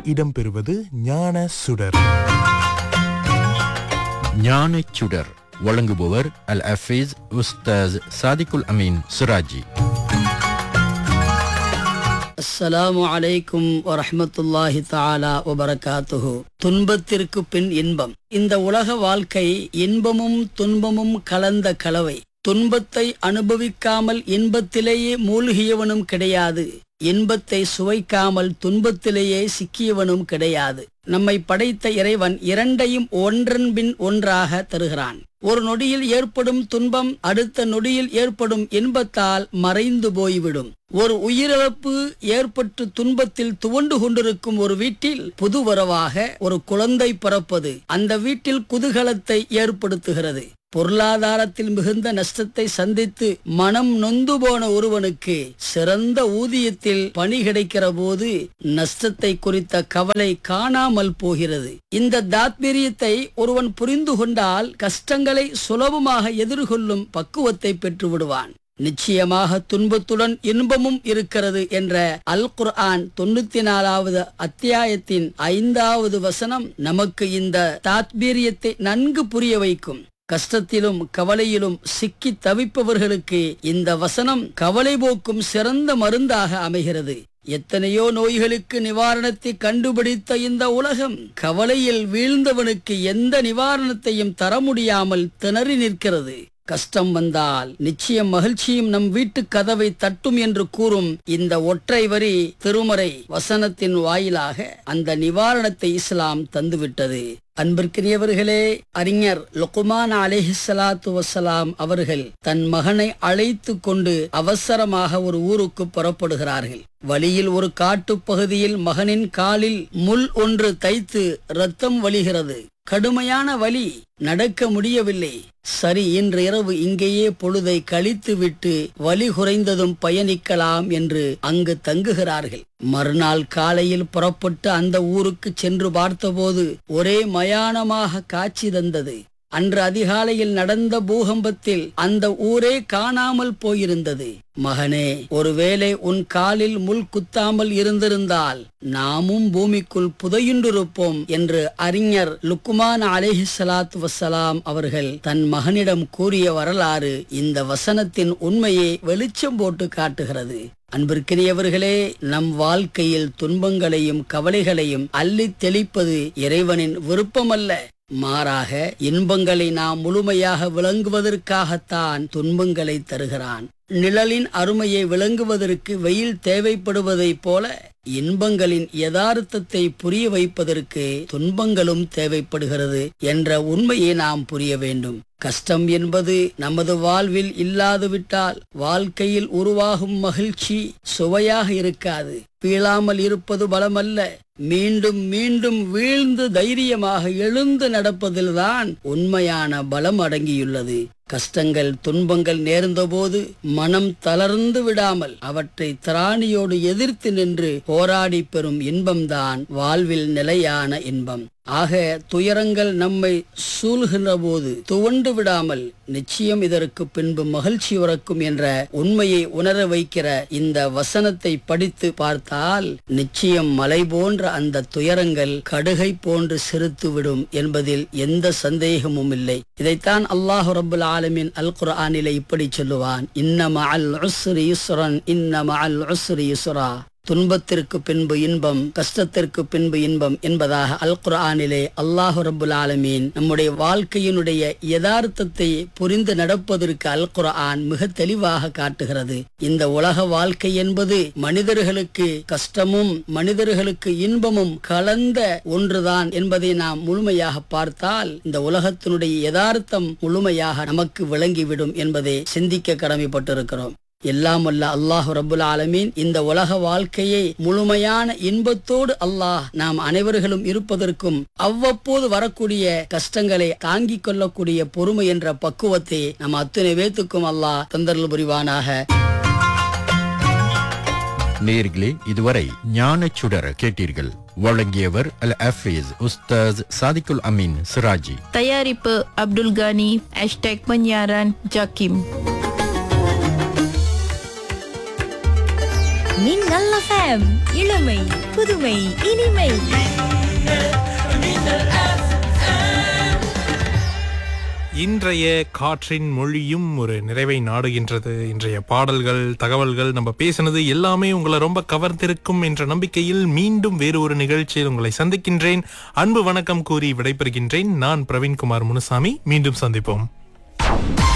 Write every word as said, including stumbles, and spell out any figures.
இடம்பெறுவது ஞான சுடர். ஞானச் சுடர் வழங்குபவர் அல் ஹஃபீஸ் உஸ்தாஸ் சாதிகுல் அமீன் சிராஜி. அஸ்ஸலாமு அலைக்கும் வரஹ்மத்துல்லாஹி தஆலா வபரகாத்துஹு. துன்பத்திற்கு பின் இன்பம். இந்த உலக வாழ்க்கை இன்பமும் துன்பமும் கலந்த கலவை. துன்பத்தை அனுபவிக்காமல் இன்பத்திலேயே மூழ்கியவனும் கிடையாது, இன்பத்தை சுவைக்காமல் துன்பத்திலேயே சிக்கியவனும் கிடையாது. நம்மை படைத்த இறைவன் இரண்டையும் ஒன்றன் பின் ஒன்றாக தருகிறான். ஒரு நொடியில் ஏற்படும் துன்பம் அடுத்த நொடியில் ஏற்படும் இன்பத்தால் மறைந்து போய்விடும். ஒரு உயிரிழப்பு ஏற்பட்டு துன்பத்தில் துவண்டு கொண்டிருக்கும் ஒரு வீட்டில் புதுவரவாக ஒரு குழந்தை பிறப்பது அந்த வீட்டில் குதூகலத்தை ஏற்படுத்துகிறது. பொருளாதாரத்தில் மிகுந்த நஷ்டத்தை சந்தித்து மனம் நொந்து போன ஒருவனுக்கு சிறந்த ஊதியத்தில் பணி கிடைக்கிற போது நஷ்டத்தை குறித்த கவலை காணாமல் போகிறது. இந்த தாத்பீரியத்தை ஒருவன் புரிந்து கொண்டால் கஷ்டங்களை சுலபமாக எதிர்கொள்ளும் பக்குவத்தை பெற்று விடுவான். நிச்சயமாக துன்பத்துடன் இன்பமும் இருக்கிறது என்ற அல் குர்ஆன் தொண்ணூத்தி நாலாவது அத்தியாயத்தின் ஐந்தாவது வசனம் நமக்கு இந்த தாத்பீரியத்தை நன்கு புரிய வைக்கும். கஷ்டத்திலும் கவலையிலும் சிக்கி தவிப்பவர்களுக்கு இந்த வசனம் கவலை போக்கும் சிறந்த மருந்தாக அமைகிறது. எத்தனையோ நோய்களுக்கு நிவாரணத்தை கண்டுபிடித்த இந்த உலகம் கவலையில் வீழ்ந்தவனுக்கு எந்த நிவாரணத்தையும் தர முடியாமல் திணறி நிற்கிறது. கஷ்டம் வந்தால் நிச்சயம் மகிழ்ச்சியும் நம் வீட்டு கதவை தட்டும் என்று கூறும் இந்த ஒற்றை வரி திருமறை வசனத்தின் வாயிலாக அந்த நிவாரணத்தை இஸ்லாம் தந்துவிட்டது. அன்பிற்கினியவர்களே, அறிஞர் லுக்மான் அலைஹிஸ்ஸலாத்து வஸ்ஸலாம் அவர்கள் தன் மகனை அழைத்து கொண்டு அவசரமாக ஒரு ஊருக்கு புறப்படுகிறார்கள். வழியில் ஒரு காட்டுப் பகுதியில் மகனின் காலில் முள் ஒன்று தைத்து இரத்தம் வழிகிறது. கடுமையான வலி, நடக்க முடியவில்லை. சரி, இன்று இரவு இங்கேயே பொழுதை கழித்து விட்டு வலி குறைந்ததும் பயணிக்கலாம் என்று அங்கு தங்குகிறார்கள். மறுநாள் காலையில் புறப்பட்டு அந்த ஊருக்கு சென்று பார்த்தபோது ஒரே மயானமாக காட்சி தந்தது. அன்று அதிகாலையில் நடந்த பூகம்பத்தில் அந்த ஊரே காணாமல் போயிருந்தது. மகனே, ஒருவேளை உன் காலில் முள் குத்தாமல் இருந்திருந்தால் நாமும் பூமிக்குள் புதையுண்டிருப்போம் என்று அறிஞர் லுக்மான் அலைஹிஸ்ஸலாத்து வஸ்ஸலாம் அவர்கள் தன் மகனிடம் கூறிய வரலாறு இந்த வசனத்தின் உண்மையை வெளிச்சம் போட்டு காட்டுகிறது. அன்பிற்கினியவர்களே, நம் வாழ்க்கையில் துன்பங்களையும் கவலைகளையும் அள்ளித் தெளிப்பது இறைவனின் விருப்பமல்ல. மாறாக இன்பங்களை நாம் முழுமையாக விளங்குவதற்காகத்தான் துன்பங்களை தருகிறான். நிழலின் அருமையை விளங்குவதற்கு வெயில் தேவைப்படுவதைப் போல இன்பங்களின் யதார்த்தத்தை புரிய வைப்பதற்கு துன்பங்களும் தேவைப்படுகிறது என்ற உண்மையை நாம் புரிய வேண்டும். கஷ்டம் என்பது நமது வாழ்வில் இல்லாதுவிட்டால் வாழ்க்கையில் உருவாகும் மகிழ்ச்சி சுவையாக இருக்காது. வீழாமல் இருப்பது பலமல்ல, மீண்டும் மீண்டும் வீழ்ந்து தைரியமாக எழுந்து நடப்பதில்தான் உண்மையான பலம் அடங்கியுள்ளது. கஷ்டங்கள் துன்பங்கள் நேர்ந்தபோது மனம் தளர்ந்து விடாமல் அவற்றை திராணியோடு எதிர்த்து நின்று போராடி பெறும் இன்பம்தான் வாழ்வில் நிலையான இன்பம். ஆக துயரங்கள் நம்மை சூழ்கின்ற போது துவண்டு விடாமல் நிச்சயம் இதற்கு பின்பு மகிழ்ச்சி உறக்கும் என்ற உண்மையை உணர வைக்கிற இந்த வசனத்தை படித்து பார்த்தால் நிச்சயம் மலை போன்ற அந்த துயரங்கள் கடுகை போன்று சிறுத்துவிடும் என்பதில் எந்த சந்தேகமும் இல்லை. இதைத்தான் அல்லாஹ் ரப்புல் ஆலமீன் அல் குர்ஆனிலே இப்படி சொல்லுவான், இன்ன மஅல் உஸ்ரி யுஸ்ரன், இன்ன மஅல் உஸ்ரி யுஸ்ரா. துன்பத்திற்கு பின்பு இன்பம், கஷ்டத்திற்கு பின்பு இன்பம் என்பதாக அல் குர்ஆனிலே அல்லாஹ் ரப்புல் ஆலமீன் நம்முடைய வாழ்க்கையினுடைய யதார்த்தத்தை புரிந்து நடப்பதற்கு அல் குர்ஆன் மிக தெளிவாக காட்டுகிறது. இந்த உலக வாழ்க்கை என்பது மனிதர்களுக்கு கஷ்டமும் மனிதர்களுக்கு இன்பமும் கலந்த ஒன்றுதான் என்பதை நாம் முழுமையாக பார்த்தால் இந்த உலகத்தினுடைய யதார்த்தம் முழுமையாக நமக்கு விளங்கிவிடும் என்பதை சிந்திக்க கடமைப்பட்டிருக்கிறோம். எல்லாம் வல்ல அல்லாஹ் ரப்புல் ஆலமீன் இந்த உலக வாழ்க்கையை முழுமையான இன்பத்தோடு அல்லாஹ் நாம் அனைவர்களும் இருப்பதற்கும் அவ்வப்போது வரக்கூடிய கஷ்டங்களை தாங்கிக் கொள்ளக்கூடிய பொறுமை என்ற பக்குவத்தை நம் அத்தனை பேத்துக்கும் அல்லாஹ் தந்தருள் புரிவானாக. நேயர்களே, இதுவரை ஞானச் சுடர் கேட்டீர்கள். வழங்கியவர் அல் ஹஃபீஸ் உஸ்தாஸ் சாதிகுல் அமீன் சிராஜி. தயாரிப்பு Abdul Ghani. Hashtag penyiaran Jakim. மின்னல் எஃப்எம். இளமை புதுமை இனிமை. இன்றைய காற்றின் மொழியும் ஒரு நிறைவை நாடுகின்றது. இன்றைய பாடல்கள், தகவல்கள், நம்ம பேசினது எல்லாமே உங்களை ரொம்ப கவர்ந்திருக்கும் என்ற நம்பிக்கையில் மீண்டும் வேறு ஒரு நிகழ்ச்சியில் உங்களை சந்திக்கின்றேன். அன்பு வணக்கம் கூறி விடைபெறுகின்றேன். நான் பிரவீன்குமார் முனுசாமி. மீண்டும் சந்திப்போம்.